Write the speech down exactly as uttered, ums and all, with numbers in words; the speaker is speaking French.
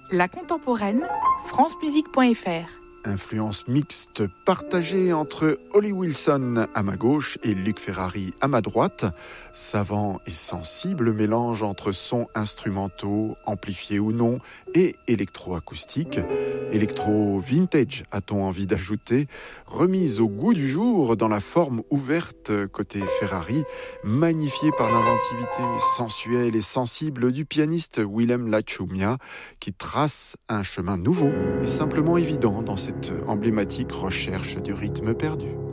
La contemporaine, france musique point f r. Influence mixte partagée entre Holly Wilson à ma gauche et Luc Ferrari à ma droite. Savant et sensible mélange entre sons instrumentaux, amplifiés ou non, et électroacoustique. Électro vintage, a-t-on envie d'ajouter, remise au goût du jour dans la forme ouverte côté Ferrari, magnifiée par l'inventivité sensuelle et sensible du pianiste Willem Lachumia, qui trace un chemin nouveau et simplement évident dans cette emblématique recherche du rythme perdu.